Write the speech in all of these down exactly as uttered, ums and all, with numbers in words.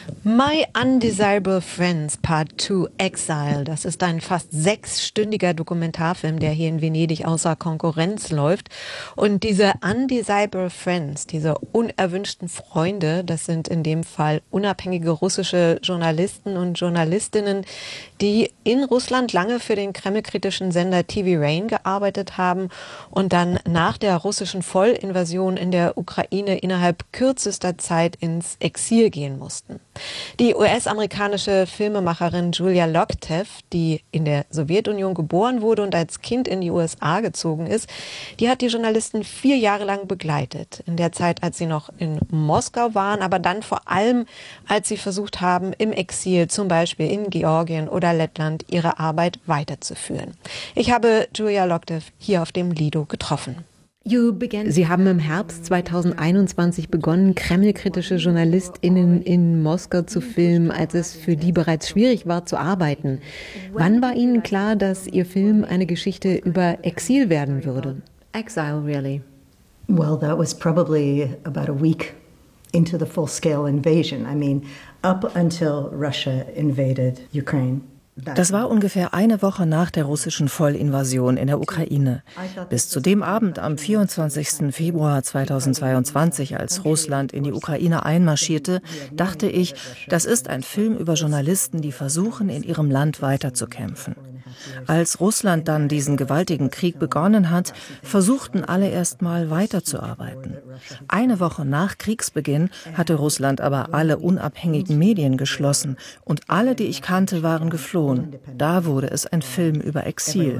My Undesirable Friends Part zwei Exile. Das ist ein fast sechsstündiger Dokumentarfilm, der hier in Venedig außer Konkurrenz läuft. Und diese Undesirable Friends, diese unerwünschten Freunde, das sind in dem Fall unabhängige russische Journalisten und Journalistinnen, die in Russland lange für den kremlkritischen Sender T V Rain gearbeitet haben und dann nach der russischen Vollinvasion in der Ukraine innerhalb kürzester Zeit ins Exil gehen mussten. Die U S-amerikanische Filmemacherin Julia Lockteff, die in der Sowjetunion geboren wurde und als Kind in die U S A gezogen ist, die hat die Journalisten vier Jahre lang begleitet. In der Zeit, als sie noch in Moskau waren, aber dann vor allem, als sie versucht haben, im Exil, zum Beispiel in Georgien oder Lettland, ihre Arbeit weiterzuführen. Ich habe Julia Lockteff hier auf dem Lido getroffen. Sie haben im Herbst zweitausendeinundzwanzig begonnen, kremlkritische JournalistInnen in Moskau zu filmen, als es für die bereits schwierig war zu arbeiten. Wann war Ihnen klar, dass Ihr Film eine Geschichte über Exil werden würde? Exile, really. Well, that was probably about a week into the full-scale invasion. I mean, up until Russia invaded Ukraine. Das war ungefähr eine Woche nach der russischen Vollinvasion in der Ukraine. Bis zu dem Abend am vierundzwanzigsten Februar zweitausendzweiundzwanzig, als Russland in die Ukraine einmarschierte, dachte ich, das ist ein Film über Journalisten, die versuchen, in ihrem Land weiterzukämpfen. Als Russland dann diesen gewaltigen Krieg begonnen hat, versuchten alle erst mal weiterzuarbeiten. Eine Woche nach Kriegsbeginn hatte Russland aber alle unabhängigen Medien geschlossen und alle, die ich kannte, waren geflohen. Da wurde es ein Film über Exil.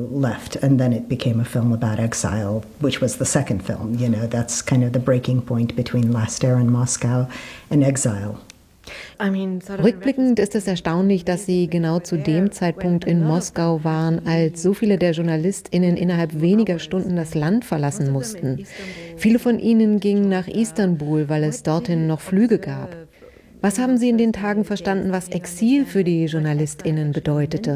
Rückblickend ist es erstaunlich, dass Sie genau zu dem Zeitpunkt in Moskau waren, als so viele der JournalistInnen innerhalb weniger Stunden das Land verlassen mussten. Viele von ihnen gingen nach Istanbul, weil es dorthin noch Flüge gab. Was haben Sie in den Tagen verstanden, was Exil für die JournalistInnen bedeutete?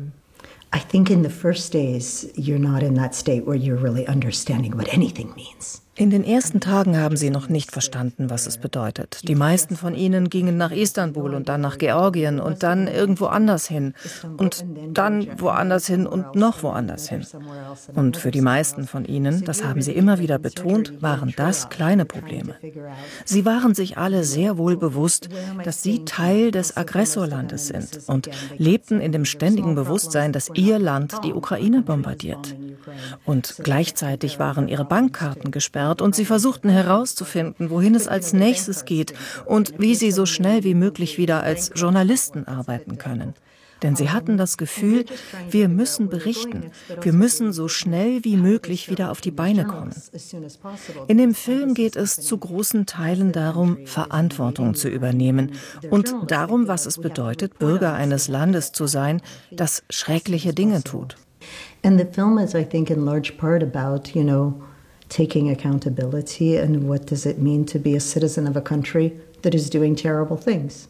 I think in the first days you're not in that state where you're really understanding what anything means. In den ersten Tagen haben sie noch nicht verstanden, was es bedeutet. Die meisten von ihnen gingen nach Istanbul und dann nach Georgien und dann irgendwo anders hin und dann woanders hin und noch woanders hin. Und für die meisten von ihnen, das haben sie immer wieder betont, waren das kleine Probleme. Sie waren sich alle sehr wohl bewusst, dass sie Teil des Aggressorlandes sind und lebten in dem ständigen Bewusstsein, dass ihr Land die Ukraine bombardiert. Und gleichzeitig waren ihre Bankkarten gesperrt und sie versuchten herauszufinden, wohin es als nächstes geht und wie sie so schnell wie möglich wieder als Journalisten arbeiten können. Denn sie hatten das Gefühl, wir müssen berichten, wir müssen so schnell wie möglich wieder auf die Beine kommen. In dem Film geht es zu großen Teilen darum, Verantwortung zu übernehmen und darum, was es bedeutet, Bürger eines Landes zu sein, das schreckliche Dinge tut. And the film is, I think, in large part about, you know, taking accountability and what does it mean to be a citizen of a country that is doing terrible things.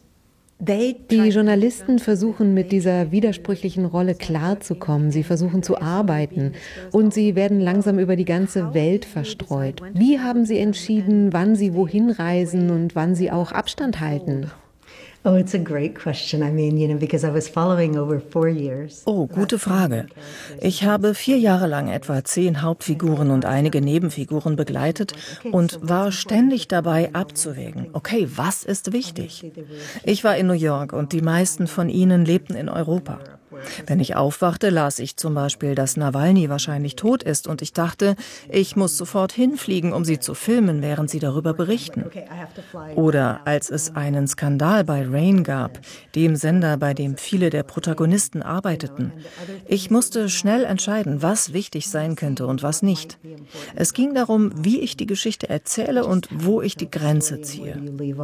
Die Journalisten versuchen mit dieser widersprüchlichen Rolle klarzukommen, sie versuchen zu arbeiten und sie werden langsam über die ganze Welt verstreut. Wie haben Sie entschieden, wann Sie wohin reisen und wann Sie auch Abstand halten? Oh, it's a great question. I mean, you know, because I was following over four years. Oh, gute Frage. Ich habe vier Jahre lang etwa zehn Hauptfiguren und einige Nebenfiguren begleitet und war ständig dabei abzuwägen. Okay, was ist wichtig? Ich war in New York und die meisten von ihnen lebten in Europa. Wenn ich aufwachte, las ich zum Beispiel, dass Nawalny wahrscheinlich tot ist und ich dachte, ich muss sofort hinfliegen, um sie zu filmen, während sie darüber berichten. Oder als es einen Skandal bei Rain gab, dem Sender, bei dem viele der Protagonisten arbeiteten. Ich musste schnell entscheiden, was wichtig sein könnte und was nicht. Es ging darum, wie ich die Geschichte erzähle und wo ich die Grenze ziehe.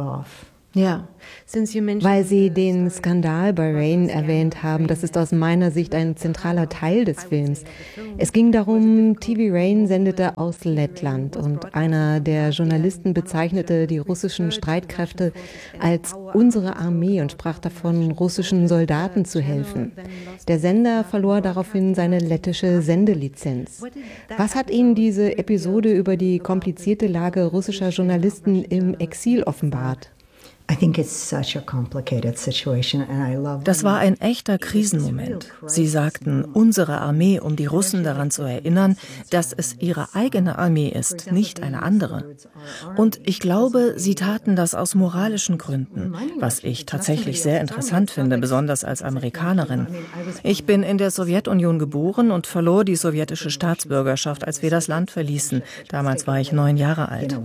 Ja, weil Sie den Skandal bei Rain erwähnt haben, das ist aus meiner Sicht ein zentraler Teil des Films. Es ging darum, T V Rain sendete aus Lettland und einer der Journalisten bezeichnete die russischen Streitkräfte als unsere Armee und sprach davon, russischen Soldaten zu helfen. Der Sender verlor daraufhin seine lettische Sendelizenz. Was hat Ihnen diese Episode über die komplizierte Lage russischer Journalisten im Exil offenbart? Das war ein echter Krisenmoment. Sie sagten, unsere Armee, um die Russen daran zu erinnern, dass es ihre eigene Armee ist, nicht eine andere. Und ich glaube, sie taten das aus moralischen Gründen, was ich tatsächlich sehr interessant finde, besonders als Amerikanerin. Ich bin in der Sowjetunion geboren und verlor die sowjetische Staatsbürgerschaft, als wir das Land verließen. Damals war ich neun Jahre alt.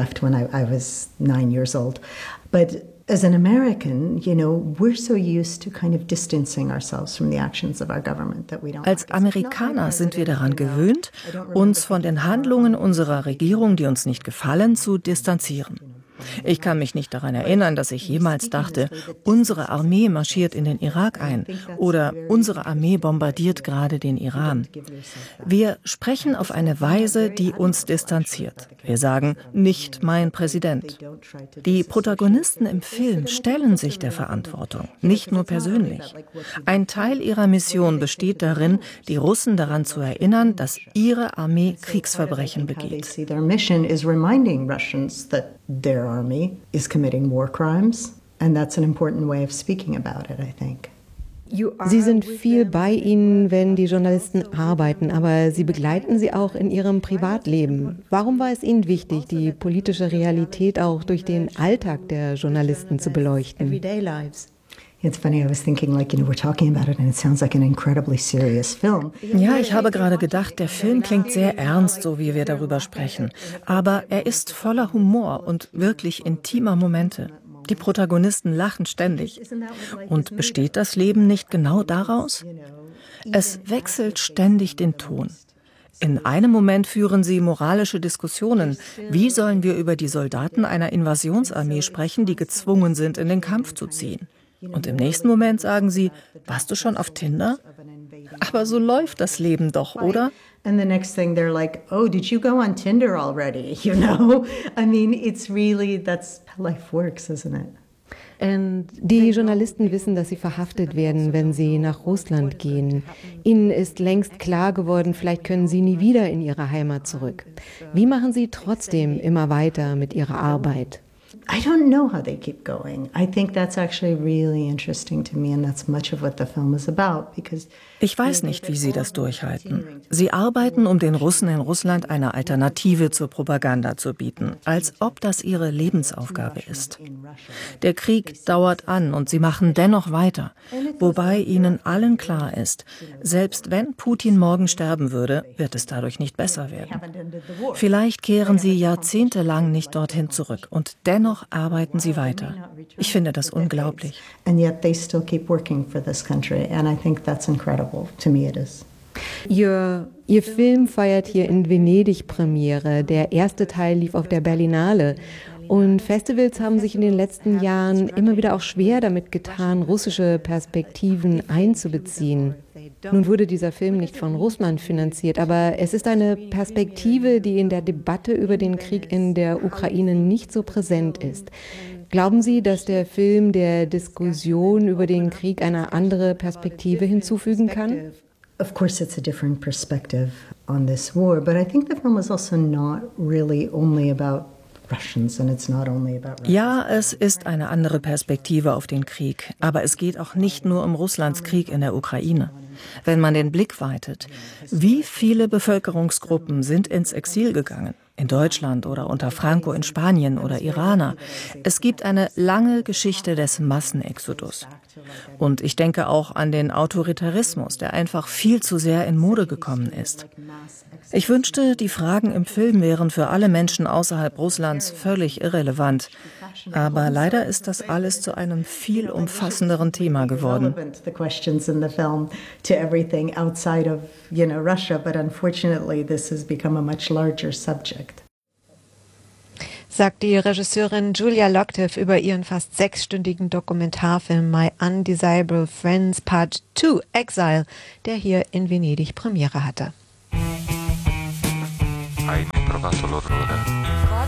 But as an American, you know, we're so used to kind of distancing ourselves from the actions of our government that we don't. Als Amerikaner sind wir daran gewöhnt, uns von den Handlungen unserer Regierung, die uns nicht gefallen, zu distanzieren. Ich kann mich nicht daran erinnern, dass ich jemals dachte, unsere Armee marschiert in den Irak ein oder unsere Armee bombardiert gerade den Iran. Wir sprechen auf eine Weise, die uns distanziert. Wir sagen, nicht mein Präsident. Die Protagonisten im Film stellen sich der Verantwortung, nicht nur persönlich. Ein Teil ihrer Mission besteht darin, die Russen daran zu erinnern, dass ihre Armee Kriegsverbrechen begeht. Their army is committing war crimes, and that's an important way of speaking about it, I think. Sie sind viel bei Ihnen, wenn die Journalisten arbeiten, aber Sie begleiten sie auch in Ihrem Privatleben. Warum war es Ihnen wichtig, die politische Realität auch durch den Alltag der Journalisten zu beleuchten? It's funny, I was thinking, like, you know, we're talking about it and it sounds like an incredibly serious film. Ja, ich habe gerade gedacht, der Film klingt sehr ernst, so wie wir darüber sprechen. Aber er ist voller Humor und wirklich intimer Momente. Die Protagonisten lachen ständig. Und besteht das Leben nicht genau daraus? Es wechselt ständig den Ton. In einem Moment führen sie moralische Diskussionen. Wie sollen wir über die Soldaten einer Invasionsarmee sprechen, die gezwungen sind, in den Kampf zu ziehen? Und im nächsten Moment sagen sie, warst du schon auf Tinder? Aber so läuft das Leben doch, oder? And the next thing they're like, oh, did you go on Tinder already? You know? I mean, it's really, that's how life works, isn't it? Die Journalisten wissen, dass sie verhaftet werden, wenn sie nach Russland gehen. Ihnen ist längst klar geworden, vielleicht können sie nie wieder in ihre Heimat zurück. Wie machen Sie trotzdem immer weiter mit Ihrer Arbeit? I don't know how they keep going. I think that's actually really interesting to me, and that's much of what the film is about, because ich weiß nicht, wie sie das durchhalten. Sie arbeiten, um den Russen in Russland eine Alternative zur Propaganda zu bieten, als ob das ihre Lebensaufgabe ist. Der Krieg dauert an und sie machen dennoch weiter, wobei ihnen allen klar ist, selbst wenn Putin morgen sterben würde, wird es dadurch nicht besser werden. Vielleicht kehren sie jahrzehntelang nicht dorthin zurück und dennoch arbeiten sie weiter. Ich finde das unglaublich. And yet they still keep working for this country, and I think that's incredible. To me it is. Ihr, Ihr Film feiert hier in Venedig Premiere. Der erste Teil lief auf der Berlinale. Und Festivals haben sich in den letzten Jahren immer wieder auch schwer damit getan, russische Perspektiven einzubeziehen. Nun wurde dieser Film nicht von Russland finanziert, aber es ist eine Perspektive, die in der Debatte über den Krieg in der Ukraine nicht so präsent ist. Glauben Sie, dass der Film der Diskussion über den Krieg eine andere Perspektive hinzufügen kann? Of course, it's a different perspective on this war, but I think the film is also not really only about Russians and it's not only about Russians. Ja, es ist eine andere Perspektive auf den Krieg, aber es geht auch nicht nur um Russlands Krieg in der Ukraine. Wenn man den Blick weitet, wie viele Bevölkerungsgruppen sind ins Exil gegangen? In Deutschland oder unter Franco in Spanien oder Iraner. Es gibt eine lange Geschichte des Massenexodus. Und ich denke auch an den Autoritarismus, der einfach viel zu sehr in Mode gekommen ist. Ich wünschte, die Fragen im Film wären für alle Menschen außerhalb Russlands völlig irrelevant. Aber leider ist das alles zu einem viel umfassenderen Thema geworden. Sagt die Regisseurin Julia Lockteff über ihren fast sechsstündigen Dokumentarfilm My Undesirable Friends Part zwei Exile, der hier in Venedig Premiere hatte. Hai trovato l'orrore.